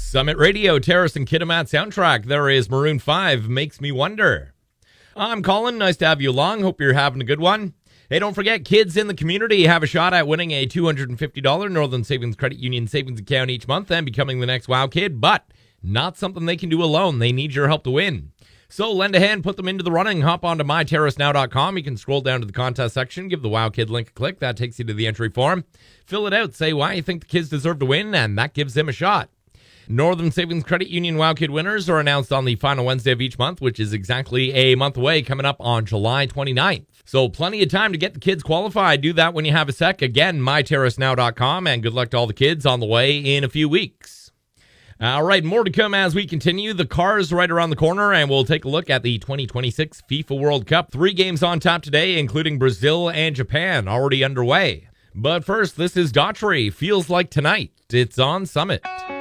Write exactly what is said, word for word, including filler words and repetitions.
Summit Radio, Terrace and Kitimat soundtrack. There is Maroon five, Makes Me Wonder. I'm Colin. Nice to have you along. Hope you're having a good one. Hey, don't forget, kids in the community have a shot at winning a two hundred fifty dollars Northern Savings Credit Union savings account each month and becoming the next WOW Kid, but not something they can do alone. They need your help to win. So lend a hand, put them into the running. Hop on to my terrace now dot com. You can scroll down to the contest section, give the WOW Kid link a click. That takes you to the entry form. Fill it out, say why you think the kids deserve to win, and that gives them a shot. Northern Savings Credit Union WOW Kid winners are announced on the final Wednesday of each month, which is exactly a month away, coming up on July twenty-ninth. So plenty of time to get the kids qualified. Do that when you have a sec. Again, my terrace now dot com, and good luck to all the kids on the way in a few weeks. All right, more to come as we continue. The car's right around the corner, and we'll take a look at the twenty twenty-six FIFA World Cup. Three games on tap today, including Brazil and Japan, already underway. But first, this is Daughtry. Feels Like Tonight. It's on Summit.